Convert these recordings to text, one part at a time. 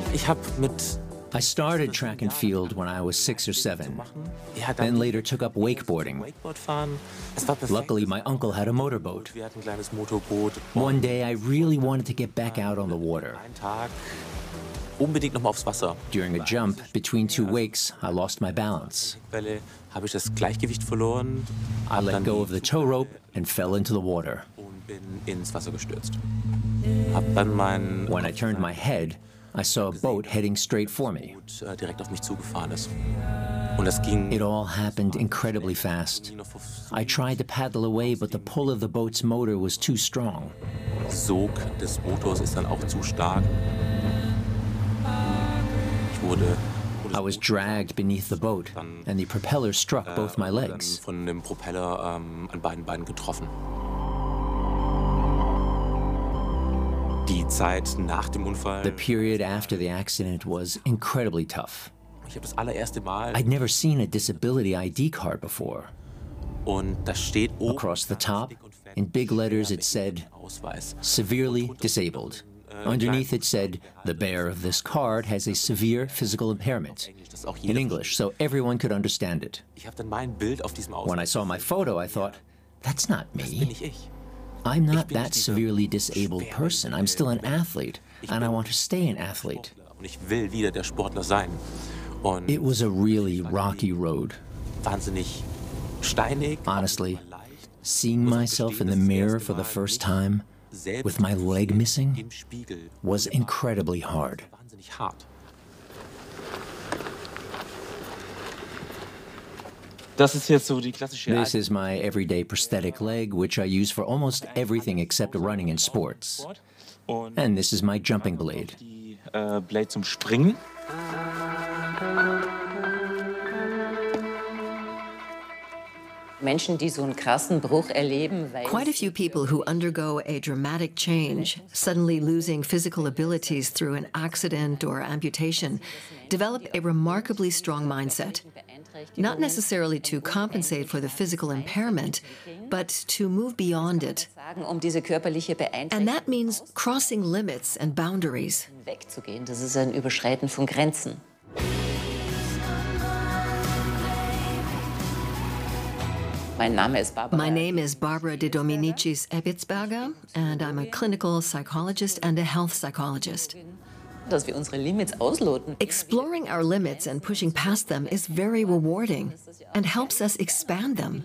I started track and field when I was 6 or 7, then later took up wakeboarding. Luckily, my uncle had a motorboat. One day, I really wanted to get back out on the water. During a jump between two wakes, I lost my balance. I let go of the tow rope and fell into the water. When I turned my head, I saw a boat heading straight for me. It all happened incredibly fast. I tried to paddle away, but the pull of the boat's motor was too strong. I was dragged beneath the boat, and the propeller struck both my legs. The period after the accident was incredibly tough. I'd never seen a disability ID card before. Across the top, in big letters, it said, "Severely disabled." Underneath it said, "The bearer of this card has a severe physical impairment," in English, so everyone could understand it. When I saw my photo, I thought, that's not me. I'm not that severely disabled person. I'm still an athlete, and I want to stay an athlete. It was a really rocky road. Honestly, seeing myself in the mirror for the first time, with my leg missing, was incredibly hard. This is my everyday prosthetic leg, which I use for almost everything except running and sports. And this is my jumping blade. Quite a few people who undergo a dramatic change, suddenly losing physical abilities through an accident or amputation, develop a remarkably strong mindset. Not necessarily to compensate for the physical impairment, but to move beyond it. And that means crossing limits and boundaries. My name is Barbara de Dominicis Ebbitsberger, and I'm a clinical psychologist and a health psychologist. Exploring our limits and pushing past them is very rewarding and helps us expand them.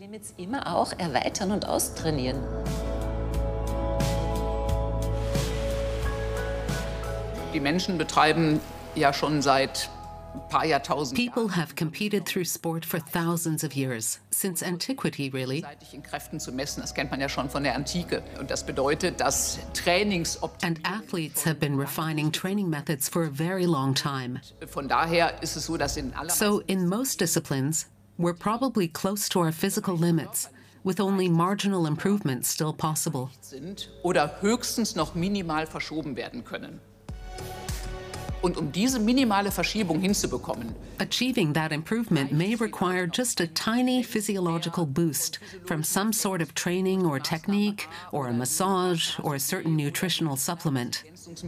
Die Menschen betreiben ja schon seit People have competed through sport for thousands of years, since antiquity, really. Das kennt man ja schon von der Antike. Und das bedeutet, dass And athletes have been refining training methods for a very long time. Von daher ist es so, dass So in most disciplines, we're probably close to our physical limits, with only marginal improvements still possible. Oder höchstens noch minimal verschoben werden können. Und diese minimale Verschiebung hinzubekommen, achieving that improvement may require just a tiny physiological boost from some sort of training or technique, or a massage, or a certain nutritional supplement.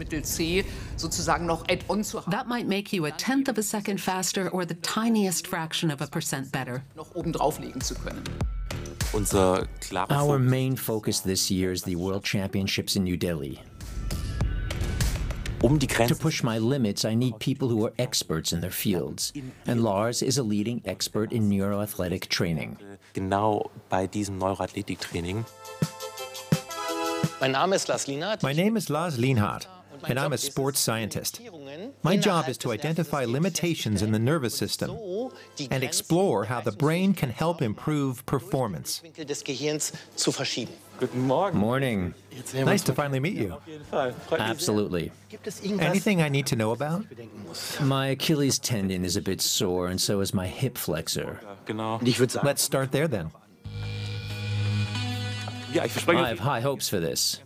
That might make you a tenth of a second faster or the tiniest fraction of a % better. Our main focus this year is the World Championships in New Delhi. To push my limits, I need people who are experts in their fields, and Lars is a leading expert in neuroathletic training. Genau bei diesem Neuroathletiktraining. My name is Lars Lienhardt, and I'm a sports scientist. My job is to identify limitations in the nervous system and explore how the brain can help improve performance. Guten Morgen. Morning. Nice to finally meet you. Absolutely. Anything I need to know about? My Achilles tendon is a bit sore, and so is my hip flexor. Let's start there then. I have high hopes for this.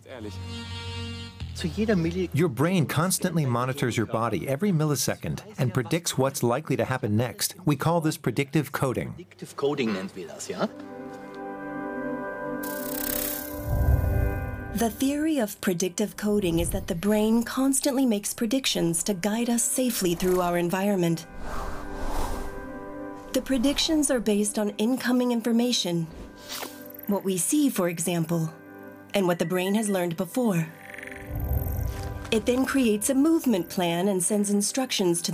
Your brain constantly monitors your body every millisecond and predicts what's likely to happen next. We call this predictive coding. The theory of predictive coding is that the brain constantly makes predictions to guide us safely through our environment. The predictions are based on incoming information, what we see, for example, and what the brain has learned before. It then creates a movement plan and sends instructions to